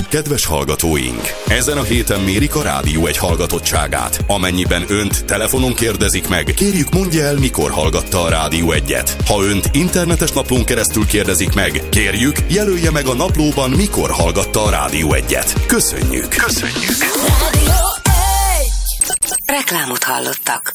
kedves hallgatóink! Ezen a héten mérik a Rádió Egy hallgatottságát. Amennyiben önt telefonon kérdezik meg, kérjük mondja el, mikor hallgatta a Rádió Egyet. Ha önt internetes naplón keresztül kérdezik meg, kérjük jelölje meg a naplóban, mikor hallgatta a Rádió Egyet. Köszönjük! Rádió Egy! Reklámot hallottak.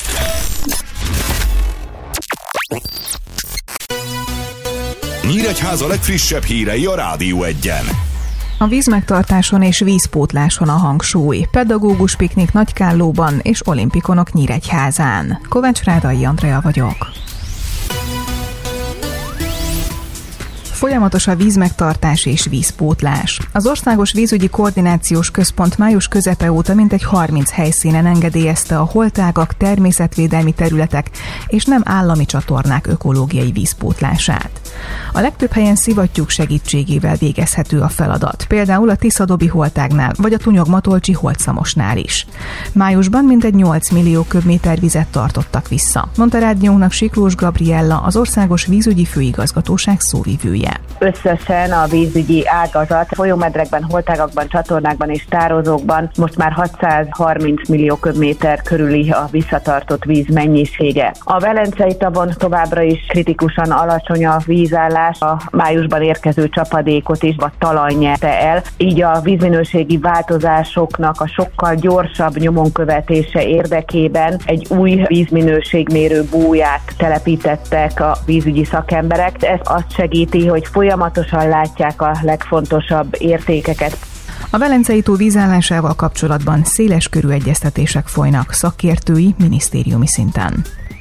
Nyíregyháza legfrissebb hírei a Rádió Egyen. A vízmegtartáson és vízpótláson a hangsúly. Pedagógus piknik Nagykállóban és olimpikonok Nyíregyházán. Kovács Rádai Andrea vagyok. Folyamatos a vízmegtartás és vízpótlás. Az Országos Vízügyi Koordinációs Központ május közepe óta mintegy 30 helyszínen engedélyezte a holtágak, természetvédelmi területek és nem állami csatornák ökológiai vízpótlását. A legtöbb helyen szivattyúk segítségével végezhető a feladat, például a Tiszadobi holtágnál vagy a Tunyog-Matolcsi holtszamosnál is. Májusban mintegy 8 millió köbméter vizet tartottak vissza, mondta rádiónknak Siklós Gabriella, az Országos Vízügyi Főigazgatóság szóvivője. Összesen a vízügyi ágazat folyómedrekben, holtágakban, csatornákban és tározókban most már 630 millió köbméter körüli a visszatartott víz mennyisége. A Velencei tavon továbbra is kritikusan alacsony a vízállás, a májusban érkező csapadékot is a talaj nyerte el, így a vízminőségi változásoknak a sokkal gyorsabb nyomon követése érdekében egy új vízminőségmérő búját telepítettek a vízügyi szakemberek. Ez azt segíti, hogy folyamatosan látják a legfontosabb értékeket. A Velencei tó vízállásával kapcsolatban széleskörű egyeztetések folynak szakértői, minisztériumi szinten.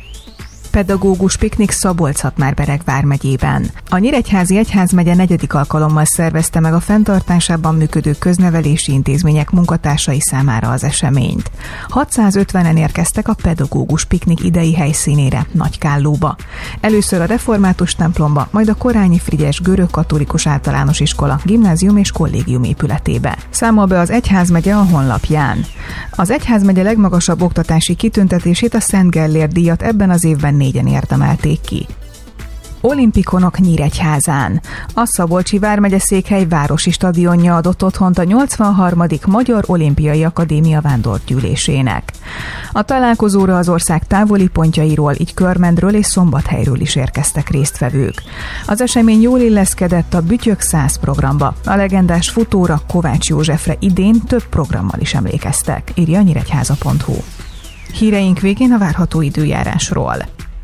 Pedagógus piknik Szabolcs-Szatmár-Bereg vármegyében. A Nyíregyházi Egyházmegye 4. alkalommal szervezte meg a fenntartásában működő köznevelési intézmények munkatársai számára az eseményt. 650-en érkeztek a pedagógus piknik idei helyszínére, Nagykállóba. Először a református templomba, majd a Korányi Frigyes görög-katolikus általános iskola, gimnázium és kollégium épületébe. Számol be az Egyházmegye a honlapján. Az Egyházmegye legmagasabb oktatási kitüntetését, a Szent Gellért díjat ebben az évben 4-en érdemelték ki. Olimpikonok Nyíregyházán. A Szabolcsi vármegye székhely városi stadionja adott otthont a 83. Magyar Olimpiai Akadémia vándorgyűlésének. A találkozóra az ország távoli pontjairól, így Körmendről és Szombathelyről is érkeztek résztvevők. Az esemény jól illeszkedett a Bütyök 100 programba. A legendás futóra, Kovács Józsefre idén több programmal is emlékeztek, írja a nyíregyháza.hu. Híreink végén a várható időjárásról.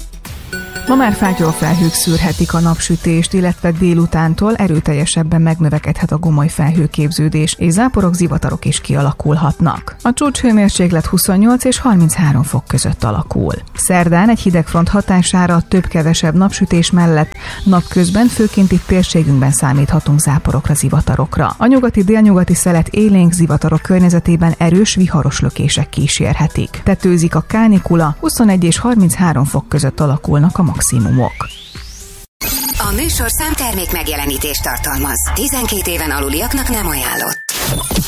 Ma már fátyolfelhők szűrhetik a napsütést, illetve délutántól erőteljesebben megnövekedhet a gomoly felhőképződés, és záporok, zivatarok is kialakulhatnak. A csúcshőmérséklet 28 és 33 fok között alakul. Szerdán egy hidegfront hatására több-kevesebb napsütés mellett napközben főként itt térségünkben számíthatunk záporokra, zivatarokra. A nyugati-délnyugati szelet élénk zivatarok környezetében erős, viharos lökések kísérhetik. Tetőzik a kánikula, 21 és 33 fok között alakulnak a maximumok. A műsorszám termék megjelenítést tartalmaz. 12 éven aluliaknak nem ajánlott.